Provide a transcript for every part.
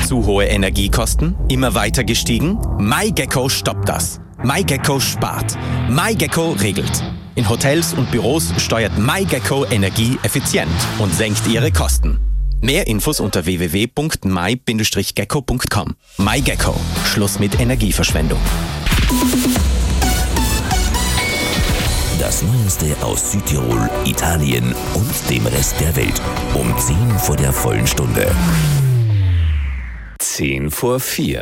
Zu hohe Energiekosten? Immer weiter gestiegen? MyGecko stoppt das. MyGecko spart. MyGecko regelt. In Hotels und Büros steuert MyGecko Energie effizient und senkt ihre Kosten. Mehr Infos unter www.my-gecko.com. MyGecko. Schluss mit Energieverschwendung. Das Neueste aus Südtirol, Italien und dem Rest der Welt. Um 10 vor der vollen Stunde. 10 vor 4.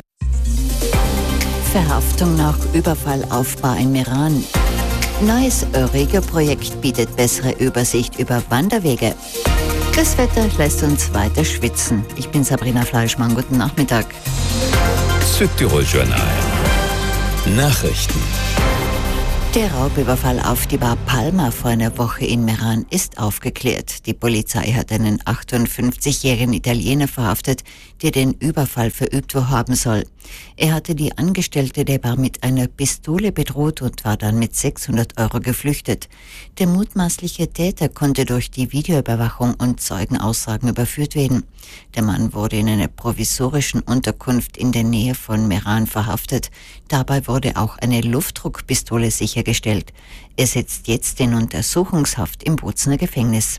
Verhaftung nach Überfall auf Bar in Meran. Neues Euregio-Projekt bietet bessere Übersicht über Wanderwege. Das Wetter lässt uns weiter schwitzen. Ich bin Sabrina Fleischmann. Guten Nachmittag. Südtirol Journal. Nachrichten. Der Raubüberfall auf die Bar Palma vor einer Woche in Meran ist aufgeklärt. Die Polizei hat einen 58-jährigen Italiener verhaftet, der den Überfall verübt haben soll. Er hatte die Angestellte der Bar mit einer Pistole bedroht und war dann mit 600 € geflüchtet. Der mutmaßliche Täter konnte durch die Videoüberwachung und Zeugenaussagen überführt werden. Der Mann wurde in einer provisorischen Unterkunft in der Nähe von Meran verhaftet. Dabei wurde auch eine Luftdruckpistole sichergestellt. Er sitzt jetzt in Untersuchungshaft im Bozener Gefängnis.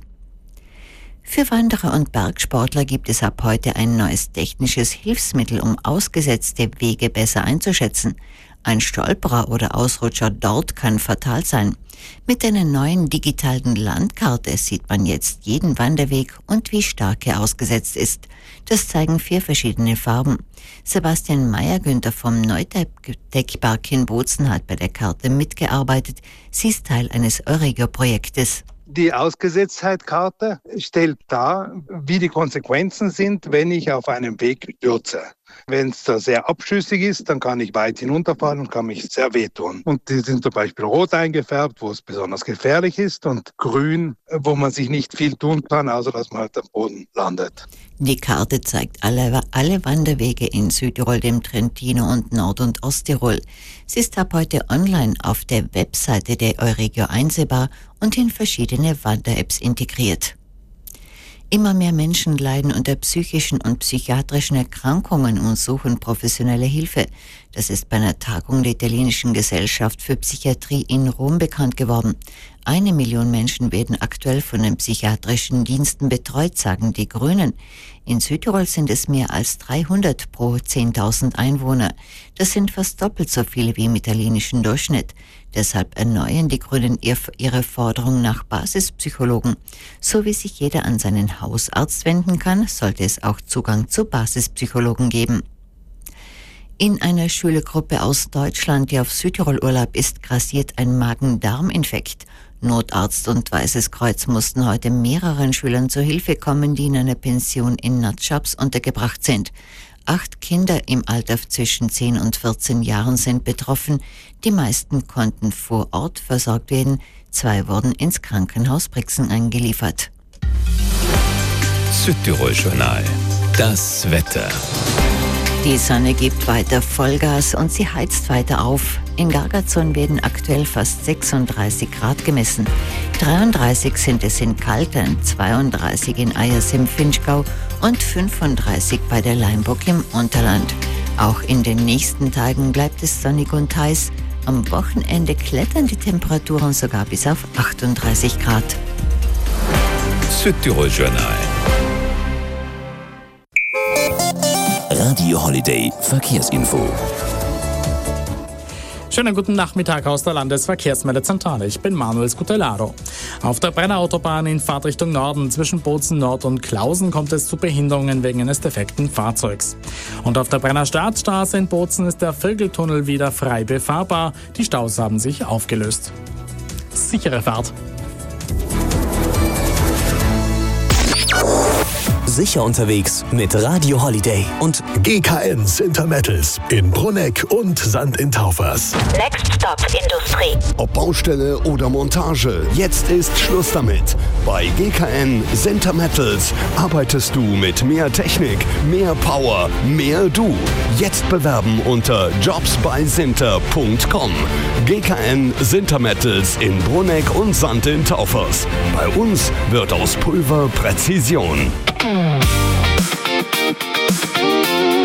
Für Wanderer und Bergsportler gibt es ab heute ein neues technisches Hilfsmittel, um ausgesetzte Wege besser einzuschätzen. Ein Stolperer oder Ausrutscher dort kann fatal sein. Mit einer neuen digitalen Landkarte sieht man jetzt jeden Wanderweg und wie stark er ausgesetzt ist. Das zeigen 4 verschiedene Farben. Sebastian Meyer-Günther vom Neudeckpark in Bozen hat bei der Karte mitgearbeitet. Sie ist Teil eines Euregio-Projektes. Die Ausgesetztheitkarte stellt dar, wie die Konsequenzen sind, wenn ich auf einem Weg stürze. Wenn es da sehr abschüssig ist, dann kann ich weit hinunterfallen und kann mich sehr wehtun. Und die sind zum Beispiel rot eingefärbt, wo es besonders gefährlich ist, und grün, wo man sich nicht viel tun kann, außer dass man halt am Boden landet. Die Karte zeigt alle Wanderwege in Südtirol, dem Trentino und Nord- und Osttirol. Sie ist ab heute online auf der Webseite der Euregio einsehbar und in verschiedene Wander-Apps integriert. Immer mehr Menschen leiden unter psychischen und psychiatrischen Erkrankungen und suchen professionelle Hilfe. Das ist bei einer Tagung der italienischen Gesellschaft für Psychiatrie in Rom bekannt geworden. 1 Million Menschen werden aktuell von den psychiatrischen Diensten betreut, sagen die Grünen. In Südtirol sind es mehr als 300 pro 10.000 Einwohner. Das sind fast doppelt so viele wie im italienischen Durchschnitt. Deshalb erneuern die Grünen ihre Forderung nach Basispsychologen. So wie sich jeder an seinen Hausarzt wenden kann, sollte es auch Zugang zu Basispsychologen geben. In einer Schülergruppe aus Deutschland, die auf Südtirol-Urlaub ist, grassiert ein Magen-Darm-Infekt. Notarzt und Weißes Kreuz mussten heute mehreren Schülern zur Hilfe kommen, die in einer Pension in Natschaps untergebracht sind. 8 Kinder im Alter zwischen 10 und 14 Jahren sind betroffen. Die meisten konnten vor Ort versorgt werden. 2 wurden ins Krankenhaus Brixen eingeliefert. Südtirol Journal. Das Wetter. Die Sonne gibt weiter Vollgas und sie heizt weiter auf. In Gargazon werden aktuell fast 36 Grad gemessen. 33 sind es in Kaltern, 32 in Eyers im Vinschgau und 35 bei der Leimburg im Unterland. Auch in den nächsten Tagen bleibt es sonnig und heiß. Am Wochenende klettern die Temperaturen sogar bis auf 38 Grad. Südtirol Journal. Radio Holiday Verkehrsinfo. Schönen guten Nachmittag aus der Landesverkehrsmeldezentrale. Ich bin Manuel Scutellaro. Auf der Brenner Autobahn in Fahrtrichtung Norden zwischen Bozen Nord und Klausen kommt es zu Behinderungen wegen eines defekten Fahrzeugs. Und auf der Brenner Staatsstraße in Bozen ist der Vögeltunnel wieder frei befahrbar. Die Staus haben sich aufgelöst. Sichere Fahrt. Sicher unterwegs mit Radio Holiday und GKN Sintermettels in Brunegg und St. in Taufers. Next Stop Industrie. Ob Baustelle oder Montage, jetzt ist Schluss damit. Bei GKN Sintermettels arbeitest du mit mehr Technik, mehr Power, mehr du. Jetzt bewerben unter jobsbysinter.com. GKN Sintermettels in Brunegg und St. in Taufers. Bei uns wird aus Pulver Präzision.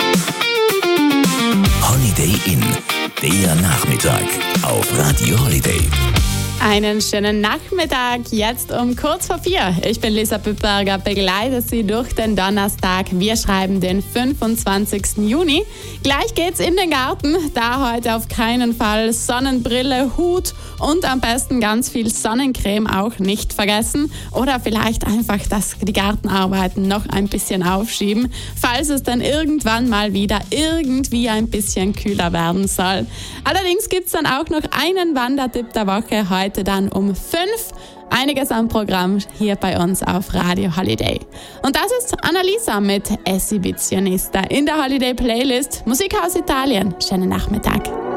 auf Radio Holiday. Einen schönen Nachmittag, jetzt um kurz vor 4. Ich bin Lisa Püppberger, begleite Sie durch den Donnerstag. Wir schreiben den 25. Juni. Gleich geht's in den Garten, da heute auf keinen Fall Sonnenbrille, Hut und am besten ganz viel Sonnencreme auch nicht vergessen. Oder vielleicht einfach die Gartenarbeiten noch ein bisschen aufschieben, falls es dann irgendwann mal wieder irgendwie ein bisschen kühler werden soll. Allerdings gibt's dann auch noch einen Wandertipp der Woche heute dann um 5. Einiges am Programm hier bei uns auf Radio Holiday. Und das ist Annalisa mit Esibizionista in der Holiday Playlist. Musik aus Italien. Schönen Nachmittag.